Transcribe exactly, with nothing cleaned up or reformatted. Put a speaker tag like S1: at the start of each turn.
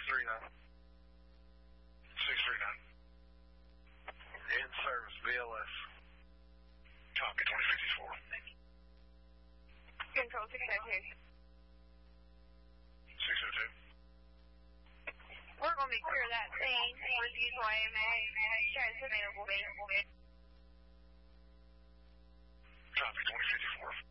S1: three nine. six three nine. In service, B L S. Copy, twenty fifty-four.
S2: Control six oh two.
S1: six oh two.
S2: We're going to clear that scene with you, Y M A. Transmitting will be.
S1: Copy, twenty fifty-four.